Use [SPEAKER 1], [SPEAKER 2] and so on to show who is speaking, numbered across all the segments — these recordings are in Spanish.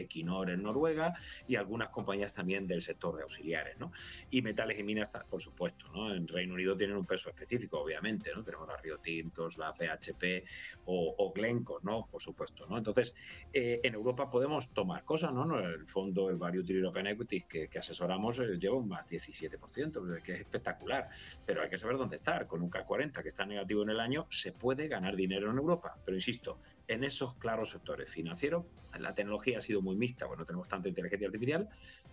[SPEAKER 1] Equinor en Noruega y algunas compañías también del sector de auxiliares, ¿no? Y metales y minas, por supuesto, ¿no? En Reino Unido tienen un peso específico, obviamente, ¿no? Tenemos la Rio Tintos, la CHP o Glencore, ¿no? Por supuesto, ¿no? Entonces, en Europa podemos tomar cosas, ¿no? El fondo, el Value Tree European Equities que asesoramos lleva un más 17%, que es espectacular, pero hay que saber dónde estar. Con un CAC 40 que está negativo en el año, se puede ganar dinero en Europa, pero insisto, en esos claros sectores financieros, la tecnología ha sido muy mixta, bueno, no tenemos tanta inteligencia artificial,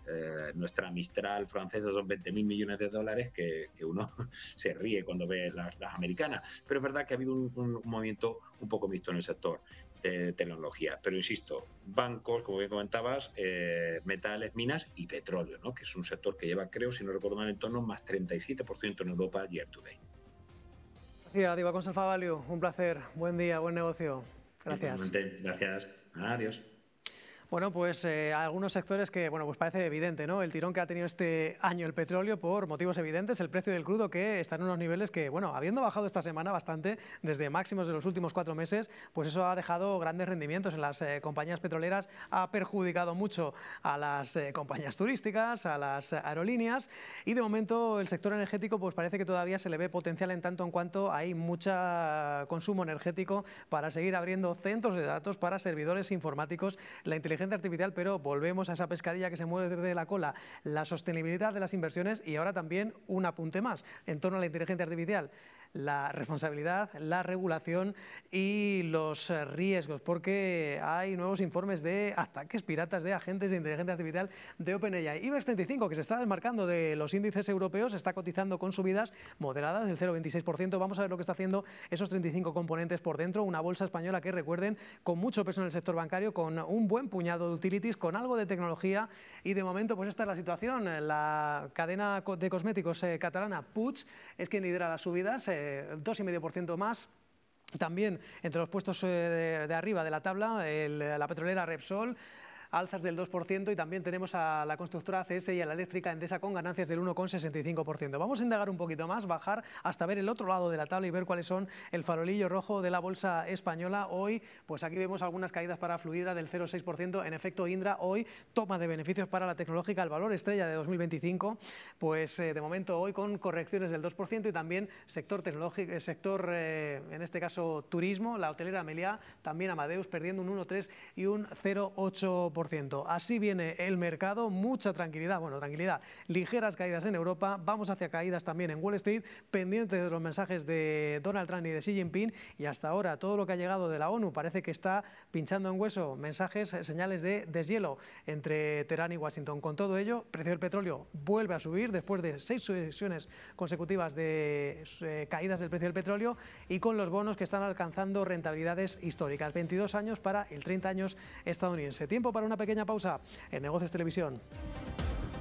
[SPEAKER 1] nuestra Mistral francesa son 20.000 millones de dólares que uno se ríe cuando ve las americanas, pero es verdad que ha habido un movimiento un poco mixto en el sector de tecnología, pero insisto, bancos, como bien comentabas, metales, minas y petróleo, ¿no? Que es un sector que lleva, creo, si no recuerdo mal, en torno más 37% en Europa year to date.
[SPEAKER 2] Gracias, Diva Consulfa Value, un placer, buen día, buen negocio. Gracias.
[SPEAKER 1] Gracias, adiós.
[SPEAKER 2] Bueno, pues algunos sectores que, bueno, pues parece evidente, ¿no? El tirón que ha tenido este año el petróleo por motivos evidentes, el precio del crudo que está en unos niveles que, bueno, habiendo bajado esta semana bastante desde máximos de los últimos 4 meses, pues eso ha dejado grandes rendimientos en las compañías petroleras, ha perjudicado mucho a las compañías turísticas, a las aerolíneas y de momento el sector energético pues parece que todavía se le ve potencial en tanto en cuanto hay mucho consumo energético para seguir abriendo centros de datos para servidores informáticos, la inteligencia artificial, pero volvemos a esa pescadilla que se mueve desde la cola, la sostenibilidad de las inversiones y ahora también un apunte más en torno a la inteligencia artificial, la responsabilidad, la regulación y los riesgos, porque hay nuevos informes de ataques piratas de agentes de inteligencia artificial de OpenAI. IBEX 35, que se está desmarcando de los índices europeos, está cotizando con subidas moderadas del 0,26%. Vamos a ver lo que está haciendo esos 35 componentes por dentro. Una bolsa española que, recuerden, con mucho peso en el sector bancario, con un buen puñado de utilities, con algo de tecnología y de momento pues esta es la situación. La cadena de cosméticos catalana Puig es quien lidera las subidas, 2,5% más. También entre los puestos de arriba de la tabla, la petrolera Repsol, alzas del 2% y también tenemos a la constructora ACS y a la eléctrica Endesa con ganancias del 1,65%. Vamos a indagar un poquito más, bajar hasta ver el otro lado de la tabla y ver cuáles son el farolillo rojo de la bolsa española. Hoy, pues aquí vemos algunas caídas para Fluidra del 0,6%. En efecto, Indra hoy toma de beneficios para la tecnológica, el valor estrella de 2025, pues de momento hoy con correcciones del 2% y también sector tecnológico, en este caso turismo, la hotelera Meliá, también Amadeus perdiendo un 1,3 y un 0,8%. Así viene el mercado, mucha tranquilidad, bueno, tranquilidad, ligeras caídas en Europa, vamos hacia caídas también en Wall Street, pendientes de los mensajes de Donald Trump y de Xi Jinping y hasta ahora todo lo que ha llegado de la ONU parece que está pinchando en hueso, mensajes, señales de deshielo entre Teherán y Washington. Con todo ello, el precio del petróleo vuelve a subir después de 6 sesiones consecutivas de caídas del precio del petróleo y con los bonos que están alcanzando rentabilidades históricas, 22 años para el 30 años estadounidense. Tiempo para una pequeña pausa en Negocios Televisión.